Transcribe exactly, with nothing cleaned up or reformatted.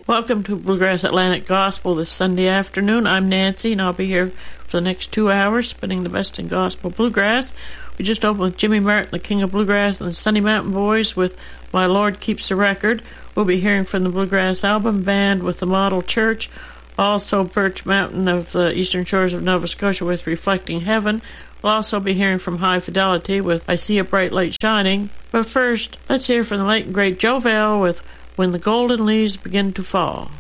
Welcome to Bluegrass Atlantic Gospel this Sunday afternoon. I'm Nancy, and I'll be here for the next two hours spinning the best in gospel bluegrass. We just opened with Jimmy Martin, the King of Bluegrass, and the Sunny Mountain Boys with My Lord Keeps the Record. We'll be hearing from the Bluegrass Album Band with the Model Church. Also, Birch Mountain of the Eastern Shores of Nova Scotia with Reflecting Heaven. We'll also be hearing from High Fidelity with I See a Bright Light Shining. But first, let's hear from the late and great Joe Vale with When the Golden Leaves Begin to Fall.